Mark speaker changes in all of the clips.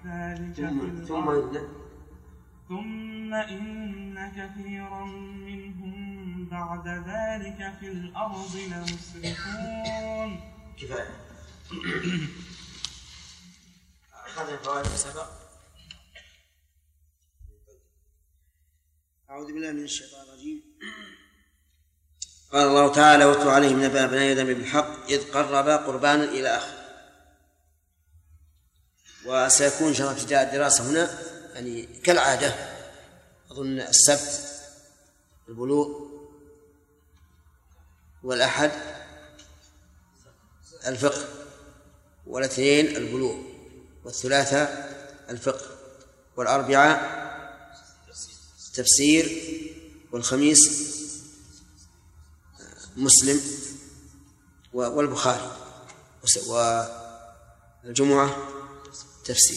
Speaker 1: ذلك ثم إن كثيرا منهم بعد ذلك في الأرض لمسرفون.
Speaker 2: كفاية. أخذنا الفوائد سبق. أعوذ بالله من الشيطان الرجيم. قال الله تعالى: واتل عليهم نبأ ابني آدم بالحق إذ قربا قربانا إلى آخره. وسيكون إن شاء الله ابتداء الدراسة هنا يعني كالعادة، أظن السبت البلوغ، والأحد الفقه، والاثنين البلوغ، والثلاثاء الفقه، والأربعاء تفسير، والخميس مسلم والبخاري، والجمعة تفسير.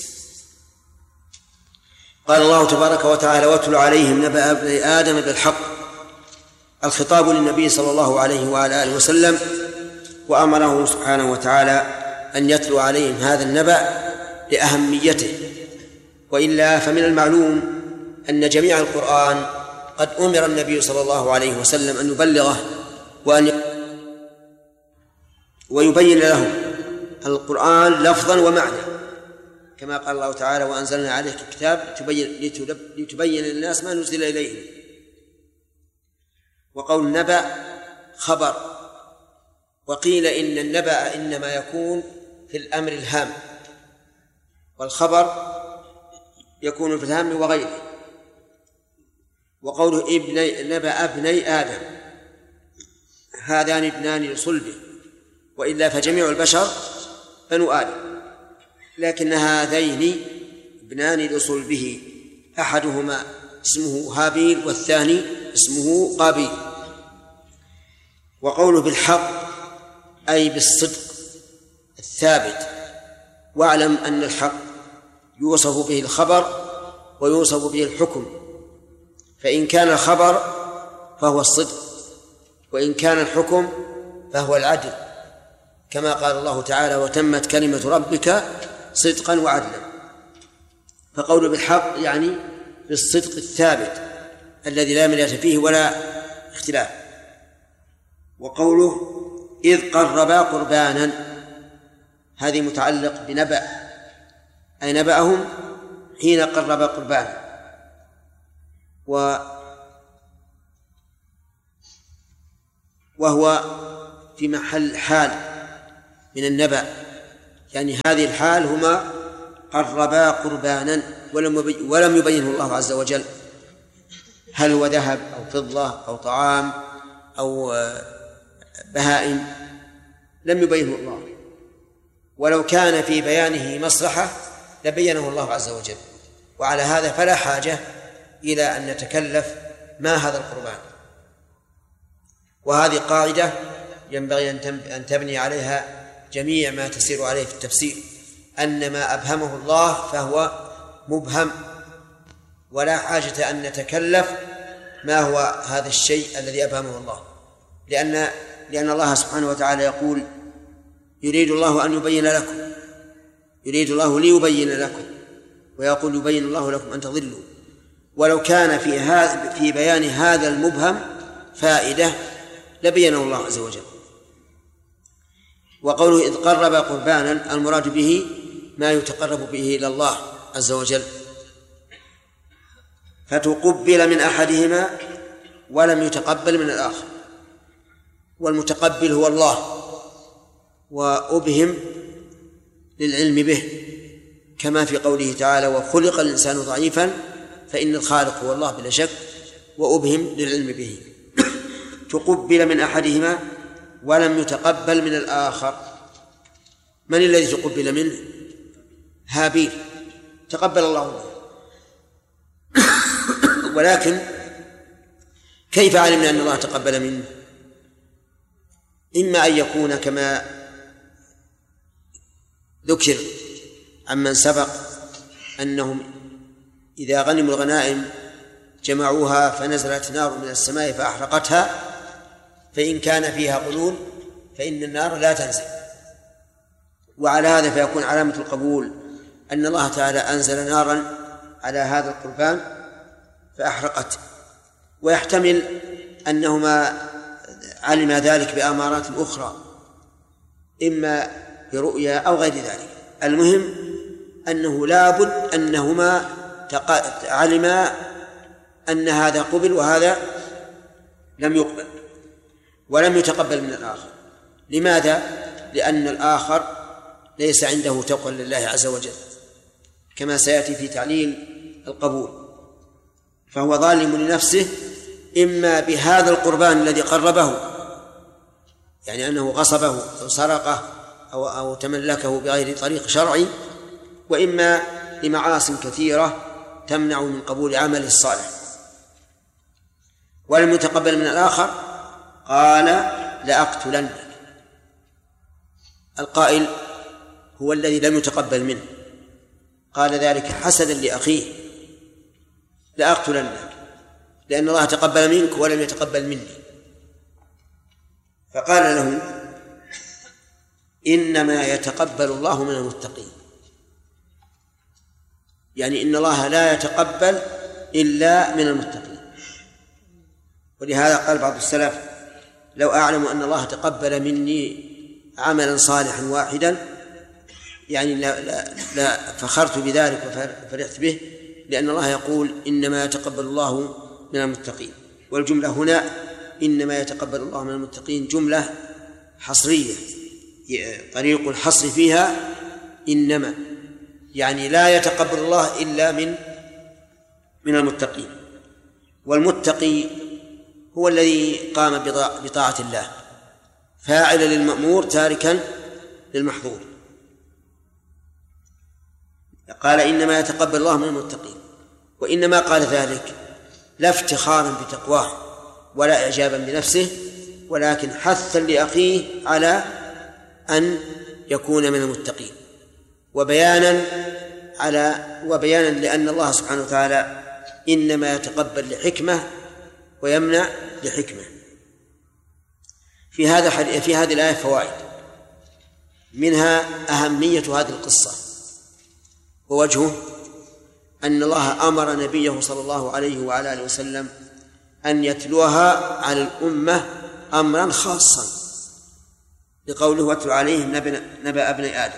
Speaker 2: قال الله تبارك وتعالى: واتل عليهم نبأ ابني آدم بالحق. الخطاب للنبي صلى الله عليه وعلى آله وسلم، وأمره سبحانه وتعالى أن يتلو عليهم هذا النبأ لأهميته، وإلا فمن المعلوم أن جميع القرآن قد أمر النبي صلى الله عليه وسلم أن يبلغه ويبين له القرآن لفظا ومعنى، كما قال الله تعالى: وأنزلنا عليك الكتاب لتبين للناس ما نزل إليهم. وقول النبأ خبر، وقيل إن النبأ إنما يكون في الأمر الهام، والخبر يكون في الهام وغيره. وقوله نبأ ابني آدم، هذان ابنان لصلبه، وإلا فجميع البشر بنو آدم، لكن هذين ابنان لصلبه، أحدهما اسمه هابيل والثاني اسمه قابيل. وقوله بالحق أي بالصدق الثابت. واعلم أن الحق يوصف به الخبر ويوصف به الحكم، فإن كان الخبر فهو الصدق، وإن كان الحكم فهو العدل، كما قال الله تعالى: وتمت كلمة ربك صدقا وعدلا. فقوله بالحق يعني بالصدق الثابت الذي لا مرية فيه ولا اختلاف. وقوله إذ قربا قربانا، هذه متعلق بنبأ، أي نبأهم حين قربا قربانا. وهو في محل حال من النبأ، يعني هذه الحال هما قربا قربانا، ولم يبينه الله عز وجل هل هو ذهب أو فضة أو طعام أو بهائم، لم يبينه الله. ولو كان في بيانه مصلحة لبينه الله عز وجل، وعلى هذا فلا حاجة إلى أن نتكلف ما هذا القربان. وهذه قاعدة ينبغي أن تبني عليها جميع ما تسير عليه في التفسير، أن ما أبهمه الله فهو مبهم، ولا حاجة أن نتكلف ما هو هذا الشيء الذي أبهمه الله، لأن الله سبحانه وتعالى يقول: يريد الله أن يبين لكم، يريد الله ليبين لكم، ويقول: يبين الله لكم أن تضلوا. ولو كان في بيان هذا المبهم فائدة لبينه الله عز وجل. وقوله إذ قرب قربانا، المراد به ما يتقرب به إلى الله عز وجل، فتقبل من أحدهما ولم يتقبل من الآخر، والمتقبل هو الله، وأبهم للعلم به، كما في قوله تعالى: وخلق الإنسان ضعيفا فإن الخالق هو الله بلا شك، وأبهم للعلم به. تقبل من أحدهما ولم يتقبل من الآخر. من الذي تقبل منه؟ هابيل، تقبل الله منه. ولكن كيف علمنا أن الله تقبل منه؟ إما أن يكون كما ذكر عمن سبق أنهم إذا غنموا الغنائم جمعوها فنزلت نار من السماء فأحرقتها، فإن كان فيها غلول فإن النار لا تنزل. وعلى هذا فيكون علامة القبول أن الله تعالى أنزل نارا على هذا القربان فأحرقته، ويحتمل أنهما علم ذلك بأمارات أخرى إما برؤيا أو غير ذلك. المهم أنه لابد أنهما علما أن هذا قبل وهذا لم يقبل ولم يتقبل من الآخر. لماذا؟ لأن الآخر ليس عنده تقوى لله عز وجل كما سيأتي في تعليل القبول، فهو ظالم لنفسه إما بهذا القربان الذي قربه، يعني أنه غصبه أو سرقه أو تملكه بغير طريق شرعي، وإما لمعاصٍ كثيرة تمنع من قبول عمله الصالح. ولم يتقبل من الآخر قال لأقتلنك. القائل هو الذي لم يتقبل منه، قال ذلك حسدا لأخيه لأقتلنك، لأن الله تقبل منك ولم يتقبل مني. فقال له إنما يتقبل الله من المتقين، يعني إن الله لا يتقبل إلا من المتقين. ولهذا قال بعض السلف لو أعلم أن الله تقبل مني عملا صالحا واحدا يعني لا فخرت بذلك وفرحت به، لأن الله يقول إنما يتقبل الله من المتقين. والجملة هنا إنما يتقبل الله من المتقين جملة حصرية، طريق الحصر فيها إنما، يعني لا يتقبل الله إلا من المتقين. والمتقي هو الذي قام بطاعة الله فاعلا للمأمور تاركا للمحظور. قال إنما يتقبل الله من المتقين، وإنما قال ذلك لا افتخارا بتقواه ولا إعجابا بنفسه، ولكن حثا لأخيه على أن يكون من المتقين، وبيانا لأن الله سبحانه وتعالى إنما يتقبل لحكمة ويمنع لحكمة. في هذه الآية فوائد، منها أهمية هذه القصة، ووجهه أن الله أمر نبيه صلى الله عليه وعلى آله وسلم أن يتلوها على الأمة أمرا خاصا، لقوله واتل عليهم نبأ ابن آدم.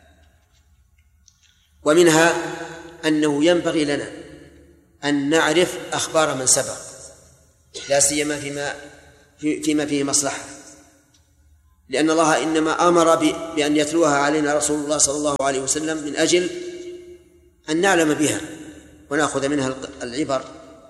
Speaker 2: ومنها أنه ينبغي لنا أن نعرف أخبار من سبق، لا سيما فيما فيه مصلحة، لأن الله إنما أمر بأن يتلوها علينا رسول الله صلى الله عليه وسلم من أجل أن نعلم بها ونأخذ منها العبر.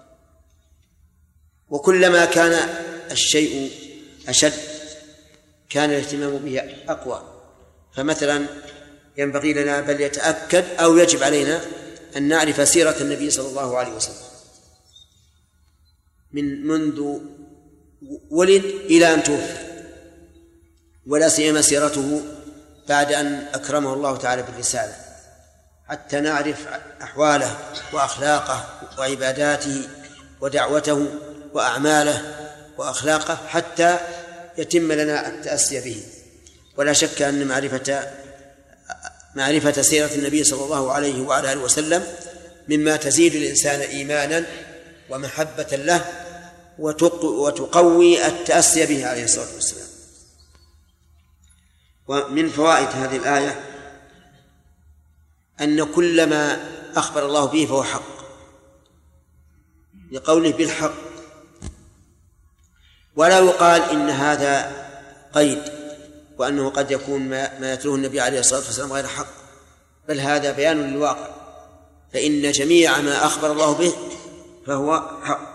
Speaker 2: وكلما كان الشيء أشد كان الاهتمام به أقوى. فمثلا ينبغي لنا بل يتأكد أو يجب علينا أن نعرف سيرة النبي صلى الله عليه وسلم منذ ولد إلى أن توفي، ولا سيما سيرته بعد أن أكرمه الله تعالى بالرسالة، حتى نعرف أحواله وأخلاقه وعباداته ودعوته وأعماله وأخلاقه حتى يتم لنا التأسي به. ولا شك أن معرفة سيرة النبي صلى الله عليه وعلى آله وسلم مما تزيد الإنسان إيمانا ومحبة له وتقوي التأسي به عليه الصلاة والسلام. ومن فوائد هذه الآية أن كل ما أخبر الله به فهو حق، لقوله بالحق، ولا يقال إن هذا قيد وأنه قد يكون ما يتلوه النبي عليه الصلاة والسلام غير حق، بل هذا بيان للواقع، فإن جميع ما أخبر الله به فهو حق.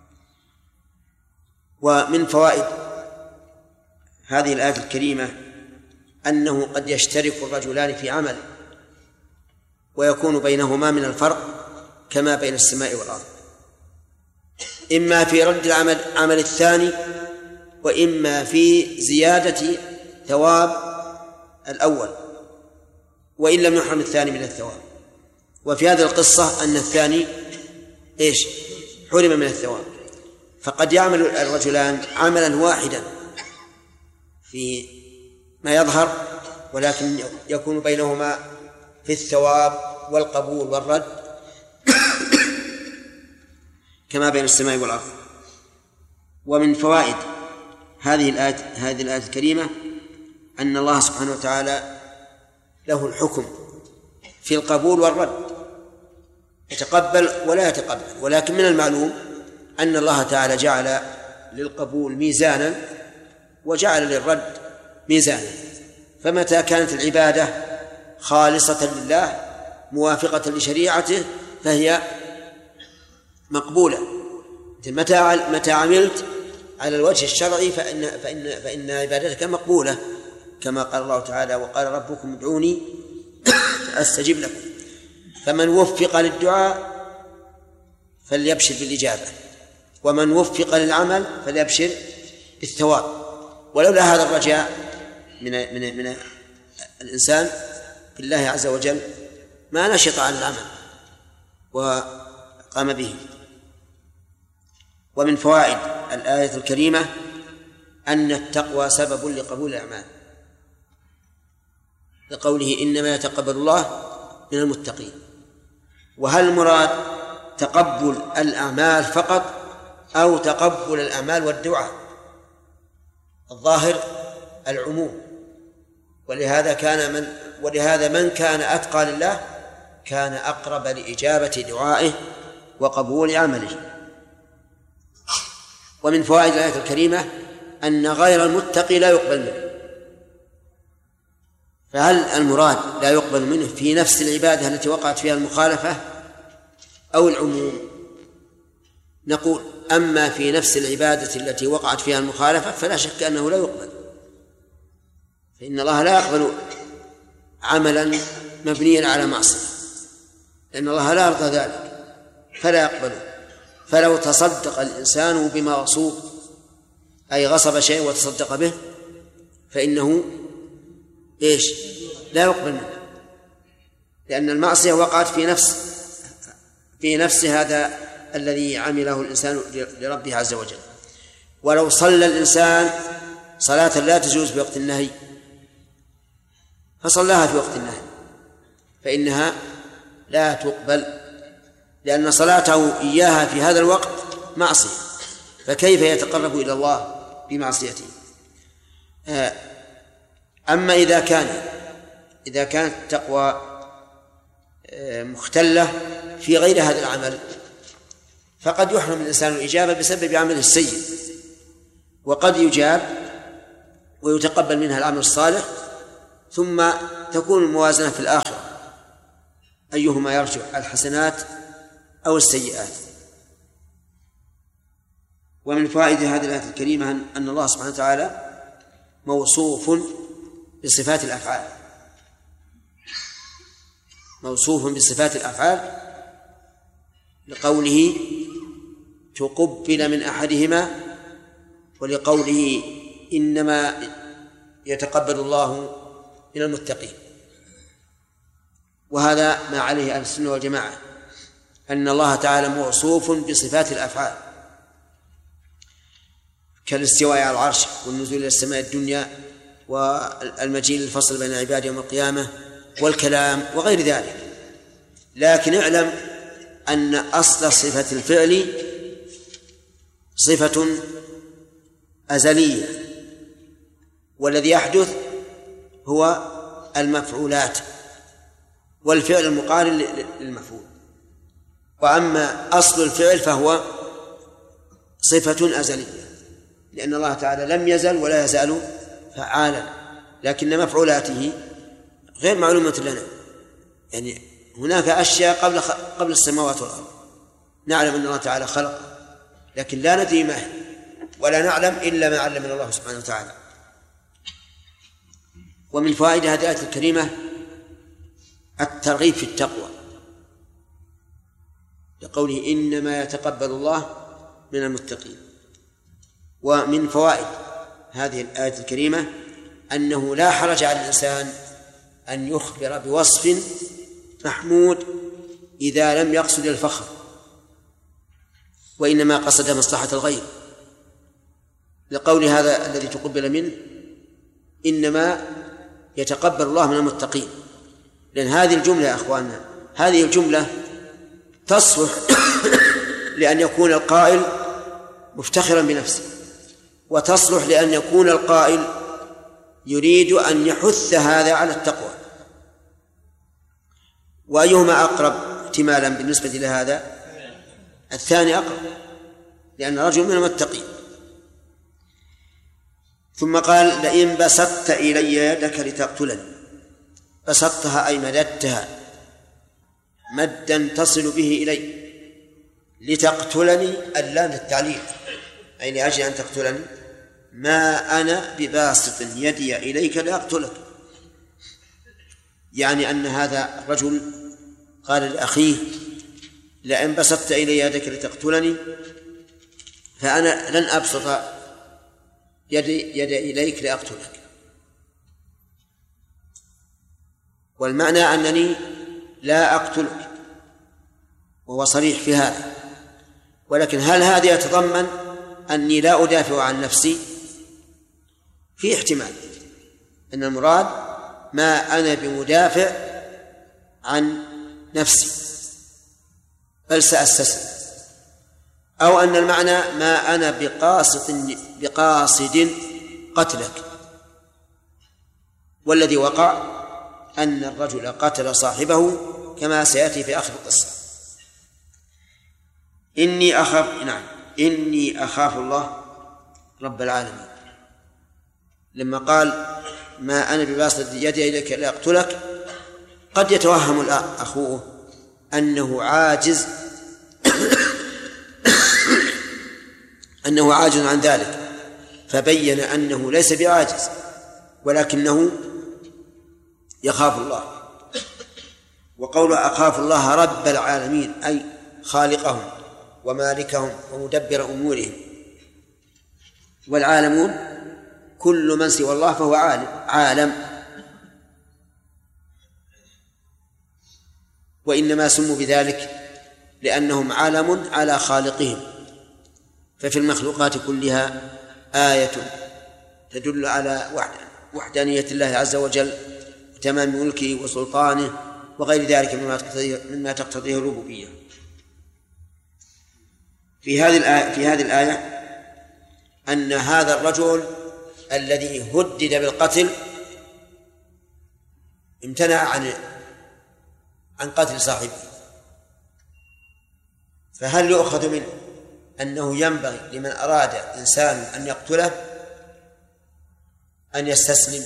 Speaker 2: ومن فوائد هذه الآية الكريمة أنه قد يشترك الرجلان في عمل ويكون بينهما من الفرق كما بين السماء والأرض، إما في رد العمل الثاني، وإما في زيادة ثواب الأول، وإن لم يحرم الثاني من الثواب. وفي هذه القصة أن الثاني حرم من الثواب، فقد يعمل الرجلان عملا واحدا في ما يظهر، ولكن يكون بينهما في الثواب والقبول والرد كما بين السماء والأرض. ومن فوائد هذه الآية الكريمة أن الله سبحانه وتعالى له الحكم في القبول والرد، يتقبل ولا يتقبل، ولكن من المعلوم أن الله تعالى جعل للقبول ميزانا وجعل للرد ميزانا، فمتى كانت العبادة خالصة لله موافقة لشريعته فهي مقبولة. متى عملت على الوجه الشرعي فإن عبادتك مقبولة، كما قال الله تعالى: وقال ربكم ادعوني أستجب لكم. فمن وفق للدعاء فليبشر بالإجابة، ومن وفق للعمل فليبشر بالثواب. ولولا هذا الرجاء من الإنسان بالله عز وجل ما نشط عن العمل وقام به. ومن فوائد الآية الكريمة أن التقوى سبب لقبول الأعمال، لقوله: إنما يتقبل الله من المتقين. وهل المراد تقبل الأعمال فقط أو تقبل الأعمال والدعاء؟ الظاهر العموم، ولهذا من كان أتقى لله كان أقرب لإجابة دعائه وقبول عمله. ومن فوائد الآية الكريمة أن غير المتقي لا يقبل منه. فهل المراد لا يقبل منه في نفس العبادة التي وقعت فيها المخالفة أو العموم؟ نقول: أما في نفس العبادة التي وقعت فيها المخالفة فلا شك أنه لا يقبل، فإن الله لا يقبل عملا مبنيا على معصية، لأن الله لا يرضى ذلك فلا يقبله. فلو تصدق الإنسان بما غصوب، أي غصب شيء وتصدق به، فإنه لا يقبل منه، لأن المعصية وقعت في نفس هذا الذي عمله الإنسان لربه عز وجل. ولو صلى الإنسان صلاة لا تجوز في وقت النهي فصلاها في وقت النهي فإنها لا تقبل، لأن صلاته إياها في هذا الوقت معصية، فكيف يتقرب إلى الله بمعصيته؟ أما إذا كانت التقوى مختلة في غير هذا العمل فقد يحرم الإنسان الإجابة بسبب عمله السيء، وقد يجاب ويتقبل منها العمل الصالح، ثم تكون الموازنة في الآخرة أيهما يرجح، الحسنات أو السيئات. ومن فوائد هذه الآية الكريمة أن الله سبحانه وتعالى موصوف بصفات الأفعال، موصوف بصفات الأفعال لقوله: تقبل من أحدهما، ولقوله: إنما يتقبل الله من المتقين. وهذا ما عليه أهل السنة والجماعة، أن الله تعالى موصوف بصفات الأفعال كالاستواء على العرش والنزول إلى السماء الدنيا والمجيء للفصل بين العباد يوم القيامة والكلام وغير ذلك. لكن اعلم أن أصل صفة الفعل صفة أزلية، والذي يحدث هو المفعولات والفعل المقارن للمفعول. وأما أصل الفعل فهو صفة أزلية، لأن الله تعالى لم يزل ولا يزال فعالا، لكن مفعولاته غير معلومة لنا. يعني هناك أشياء قبل السماوات والأرض نعلم أن الله تعالى خلق، لكن لا ندري ما هي، ولا نعلم إلا ما علمنا الله سبحانه وتعالى. ومن فوائد هذه الآية الكريمة الترغيب في التقوى، لقوله: إنما يتقبل الله من المتقين. ومن فوائد هذه الآية الكريمة أنه لا حرج على الإنسان أن يخبر بوصف محمود إذا لم يقصد الفخر، وإنما قصد مصلحة الغير، لقول هذا الذي تقبل منه: إنما يتقبل الله من المتقين. لأن هذه الجملة يا أخواننا، هذه الجملة تصلح لأن يكون القائل مفتخرا بنفسه، وتصلح لأن يكون القائل يريد أن يحث هذا على التقوى. وأيهما أقرب احتمالا بالنسبة لهذا؟ الثاني أقرب، لأن رجل من المتقين. ثم قال: لئن بسطت إلي يدك لتقتلني. بسطتها أي مددتها مدا تصل به إلي. لتقتلني اللام للتعليل، أي لأجل أن تقتلني. ما أنا بباسط يدي إليك لأقتلك، يعني أن هذا الرجل قال لأخيه: لئن بسطت إلي يدك لتقتلني فأنا لن أبسط يدي إليك لأقتلك. والمعنى أنني لا أقتلك، وهو صريح في هذا. ولكن هل هذا يتضمن أني لا أدافع عن نفسي؟ في احتمال أن المراد ما أنا بمدافع عن نفسي بل سأستسلم، أو أن المعنى ما أنا بقاصد قتلك. والذي وقع أن الرجل قتل صاحبه كما سيأتي في آخر القصة. إني أخاف الله رب العالمين. لما قال ما أنا بباسط يدي إليك لأقتلك، قد يتوهم أخوه أنه عاجز أنه عاجز عن ذلك، فبين أنه ليس بعاجز ولكنه يخاف الله. وقول أخاف الله رب العالمين أي خالقهم ومالكهم ومدبر أمورهم. والعالمون كل من سوى الله فهو عالم، وإنما سموا بذلك لأنهم عالم على خالقهم. ففي المخلوقات كلها آية تدل على وحدانية الله عز وجل وتمام ملكه وسلطانه وغير ذلك مما تقتضيه الربوبية. في هذه الآية أن هذا الرجل الذي هدد بالقتل امتنع عن قتل صاحبه. فهل يؤخذ منه أنه ينبغي لمن أراد إنسان أن يقتله أن يستسلم؟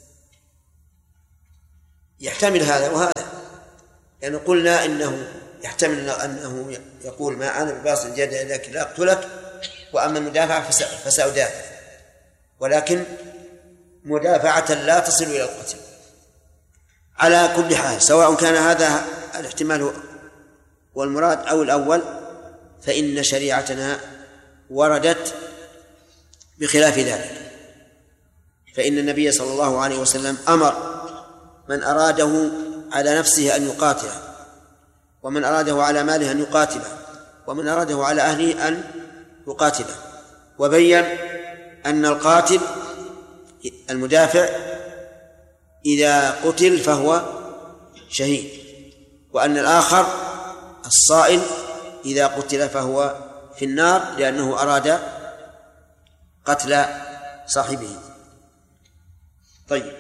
Speaker 2: يحتمل هذا وهذا، يعني قلنا إنه يحتمل أنه يقول ما أنا بباسط يدي إليك لا أقتلك، وأما المدافعة فسأدافع، ولكن مدافعة لا تصل إلى القتل. على كل حال سواء كان هذا الاحتمال والمراد أو الأول، فإن شريعتنا وردت بخلاف ذلك. فإن النبي صلى الله عليه وسلم أمر من أراده على نفسه أن يقاتله، ومن أراده على ماله أن يقاتله، ومن أراده على أهله أن يقاتله، وبين أن القاتل المدافع إذا قتل فهو شهيد، وأن الآخر الصائل إذا قتل فهو في النار لأنه أراد قتل صاحبه. طيب،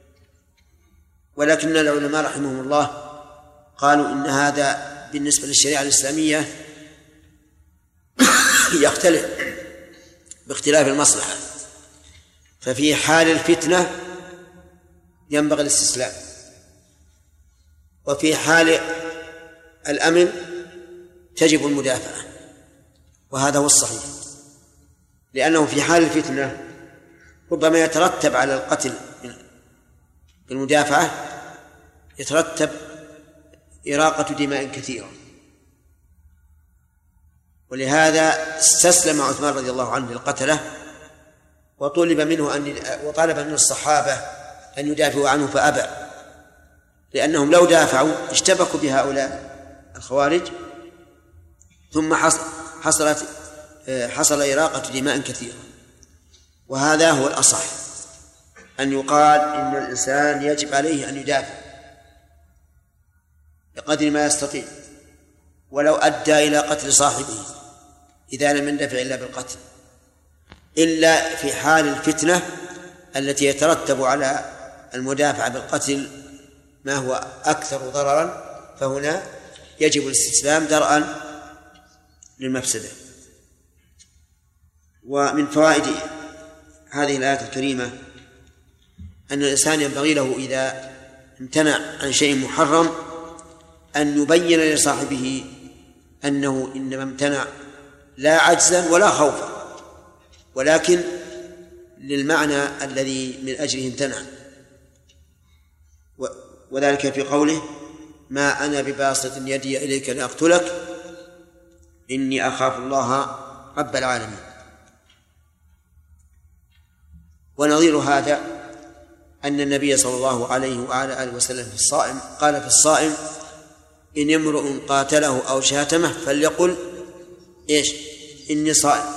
Speaker 2: ولكن العلماء رحمهم الله قالوا إن هذا بالنسبة للشريعة الإسلامية يختلف باختلاف المصلحة. ففي حال الفتنة ينبغي الاستسلام، وفي حال الأمن تجب المدافعة، وهذا هو الصحيح، لأنه في حال الفتنة ربما يترتب على القتل بالمدافعة يترتب إراقة دماء كثيرة. ولهذا استسلم عثمان رضي الله عنه للقتلة، وطلب منه وطلب من الصحابة أن يدافعوا عنه فأبى، لأنهم لو دافعوا اشتبكوا بهؤلاء الخوارج، ثم حصل إراقة دماء كثيرة. وهذا هو الأصح، أن يقال إن الإنسان يجب عليه أن يدافع، بقدر ما يستطيع ولو أدى إلى قتل صاحبه إذا لم يندفع إلا بالقتل، إلا في حال الفتنة التي يترتب على المدافع بالقتل ما هو أكثر ضررا، فهنا يجب الاستسلام درءا للمفسدة. ومن فوائد هذه الآية الكريمة أن الإنسان ينبغي له إذا امتنع عن شيء محرم أن يبين لصاحبه أنه إنما امتنع لا عجزا ولا خوفا، ولكن للمعنى الذي من أجله امتنع، وذلك في قوله ما أنا بباسط يدي إليك لأقتلك إني أخاف الله رب العالمين. ونظير هذا أن النبي صلى الله عليه وعلى آله وسلم في الصائم قال في الصائم إن امرؤ قاتله أو شاتمه فليقل إيش؟ إني صائم،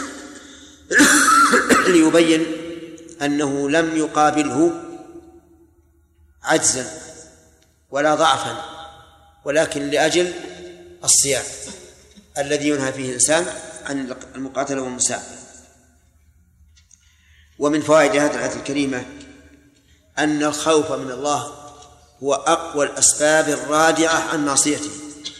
Speaker 2: ليبين أنه لم يقابله عجزا ولا ضعفا، ولكن لأجل الصيام الذي ينهى فيه الإنسان عن المقاتلة والمساعدة. ومن فوائد هذه الآية الكريمة أن الخوف من الله هو أقوى الأسباب الرادعة عن معصيته،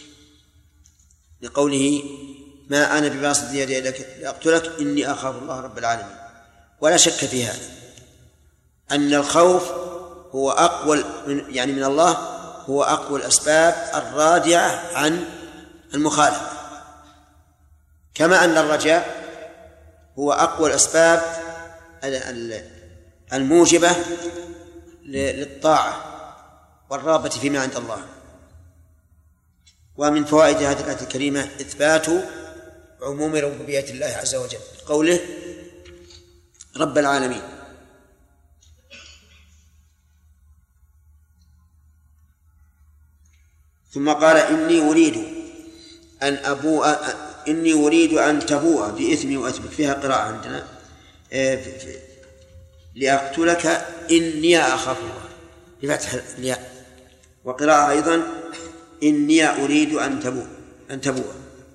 Speaker 2: لقوله ما أنا بباسط يدي إليك لأقتلك إني أخاف الله رب العالمين. ولا شك في هذا أن الخوف هو أقوى من الله هو أقوى الأسباب الرادعة عن المخالفة، كما أن الرجاء هو أقوى الأسباب الموجبة للطاعة والرغبة فيما عند الله. ومن فوائد هذه الآية الكريمة إثبات عموم ربوبية الله عز وجل، قوله رب العالمين. ثم قال إني أريد أن تبوء بإثمي وأثمك، فيها قراءة عندنا لأقتلك إني أخاف الله بفتح الياء، وقراءة أيضا إني أريد أن تبوء.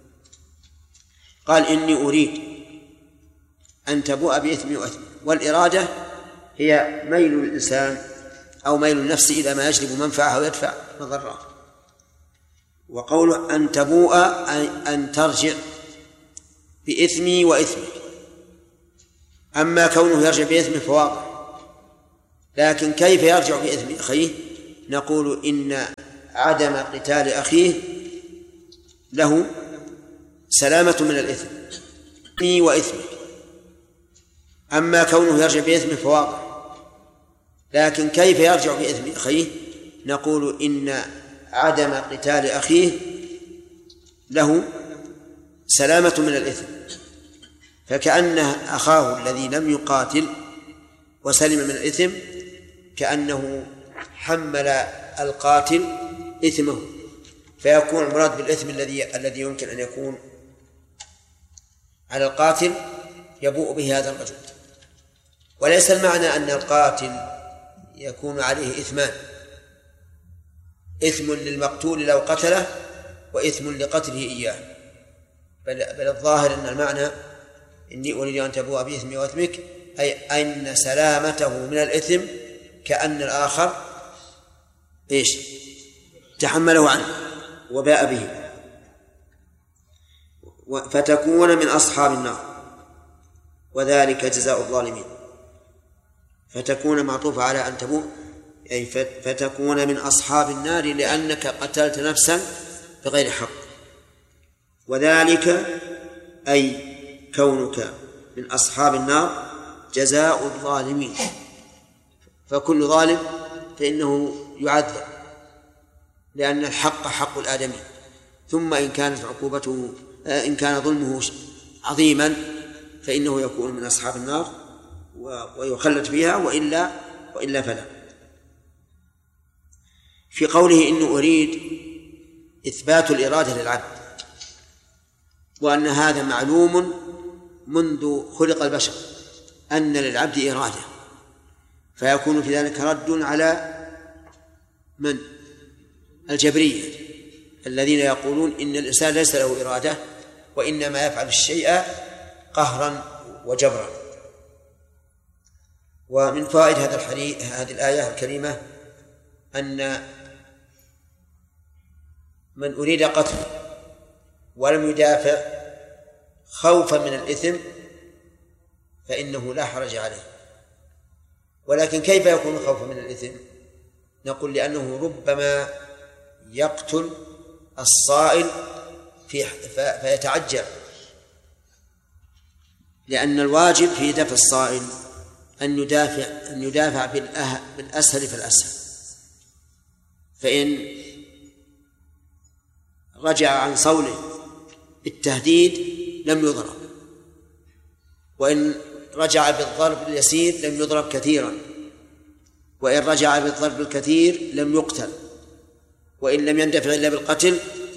Speaker 2: قال إني أريد أن تبوء بإثمي وأثمك، والإرادة هي ميل الإنسان أو ميل النفس إلى ما يجلب منفعة ويدفع مضرة. وقوله أن تبوء أن ترجع بإثمي وإثمك، أما كونه يرجع بإثمه فواضح، لكن كيف يرجع بإثم أخيه؟ نقول إن عدم قتال أخيه له سلامة من الإثم وإثمه، أما كونه يرجع بإثمه فواضح، لكن كيف يرجع بإثم أخيه؟ نقول إن عدم قتال أخيه له سلامة من الإثم، فكأن أخاه الذي لم يقاتل وسلم من الإثم كأنه حمل القاتل إثمه، فيكون المراد بالإثم الذي يمكن أن يكون على القاتل يبوء به هذا الرجل. وليس المعنى أن القاتل يكون عليه إثمان، إثم للمقتول لو قتله وإثم لقتله إياه، بل الظاهر أن المعنى إني أريد أن تبوء بإثمي وإثمك أي أن سلامته من الإثم كأن الآخر تحمله عنه وباء به، فتكون من أصحاب النار وذلك جزاء الظالمين. فتكون معطوفة على أن تبوء أي فتكون من أصحاب النار لأنك قتلت نفسا بغير حق، وذلك أي كونك من أصحاب النار جزاء الظالمين، فكل ظالم فإنه يعذب لأن الحق حق الآدمي، ثم إن كانت عقوبته إن كان ظلمه عظيما فإنه يكون من أصحاب النار ويخلد فيها، وإلا فلا. في قوله إنه أريد إثبات الإرادة للعبد، وأن هذا معلوم منذ خلق البشر أن للعبد إرادة، فيكون في ذلك رد على من؟ الجبرية الذين يقولون إن الإنسان ليس له إرادة وإنما يفعل الشيء قهرا وجبرا. ومن فوائد هذه الآية الكريمة أن من أريد قتله ولم يدافع خوفا من الإثم فإنه لا حرج عليه. ولكن كيف يكون خوفا من الإثم؟ نقول لأنه ربما يقتل الصائل فيتعجل، لأن الواجب في دفع الصائل أن يدافع بالأسهل فالأسهل، فإن رجع عن صوله بالتهديد لم يضرب، وإن رجع بالضرب اليسير لم يضرب كثيرا، وإن رجع بالضرب الكثير لم يقتل، وإن لم يندفع إلا بالقتل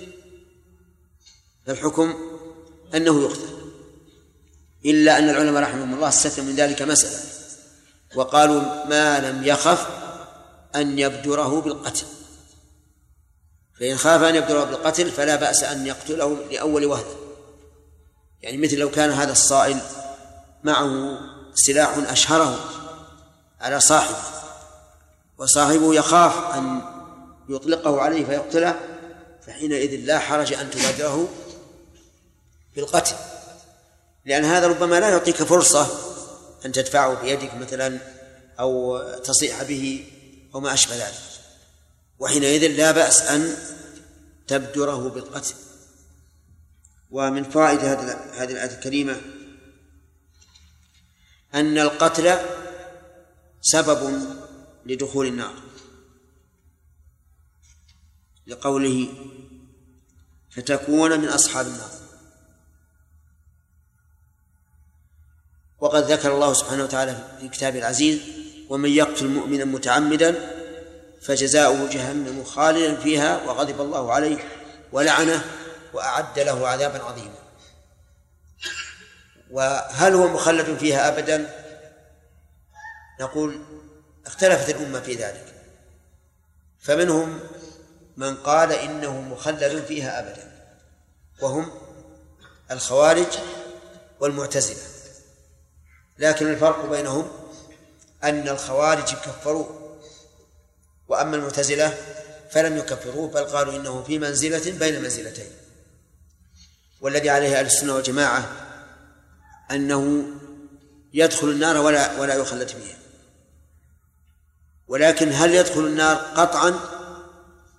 Speaker 2: فالحكم أنه يقتل. إلا أن العلماء رحمهم الله استثنوا من ذلك مسألة وقالوا ما لم يخف أن يبدره بالقتل، فإن خاف أن يبدره بالقتل فلا بأس أن يقتله لأول وهلة. يعني مثل لو كان هذا الصائل معه سلاح أشهره على صاحبه وصاحبه يخاف أن يطلقه عليه فيقتله، فحينئذ لا حرج أن تبادره بالقتل، لأن هذا ربما لا يعطيك فرصة أن تدفعه بيدك مثلا أو تصيح به أو ما أشبه ذلك، وحينئذ لا بأس أن تبدره بالقتل. ومن فوائد هذه الآية الكريمة أن القتل سبب لدخول النار، لقوله فتكون من أصحاب النار. وقد ذكر الله سبحانه وتعالى في كتابه العزيز ومن يقتل مؤمنا متعمدا فجزاؤه جهنم خالدا فيها وغضب الله عليه ولعنه وأعد له عذابا عظيما. وهل هو مخلد فيها أبدا؟ نقول اختلفت الأمة في ذلك، فمنهم من قال إنه مخلد فيها أبدا وهم الخوارج والمعتزلة، لكن الفرق بينهم أن الخوارج كفروه وأما المعتزلة فلم يكفروه بل قالوا إنه في منزلة بين منزلتين. والذي عليه أهل السنة والجماعة أنه يدخل النار ولا يخلد فيها، ولكن هل يدخل النار قطعا